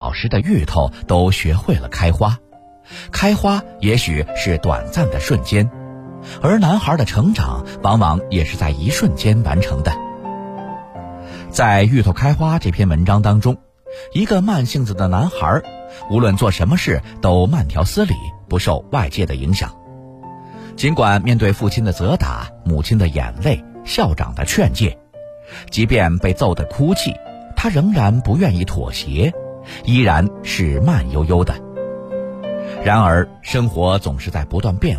老实的芋头都学会了开花，开花也许是短暂的瞬间，而男孩的成长往往也是在一瞬间完成的。在《芋头开花》这篇文章当中，一个慢性子的男孩，无论做什么事都慢条斯理，不受外界的影响。尽管面对父亲的责打、母亲的眼泪、校长的劝诫，即便被揍得哭泣，他仍然不愿意妥协，依然是慢悠悠的。然而生活总是在不断变